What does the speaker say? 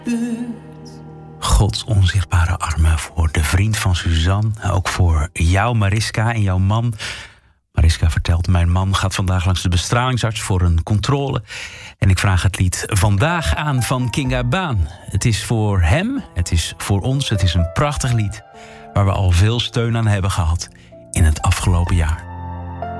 Gods onzichtbare armen voor de vriend van Suzanne. Ook voor jou, Mariska, en jouw man. Mariska vertelt, mijn man gaat vandaag langs de bestralingsarts voor een controle. En ik vraag het lied vandaag aan van Kinga Baan. Het is voor hem, het is voor ons, het is een prachtig lied waar we al veel steun aan hebben gehad in het afgelopen jaar.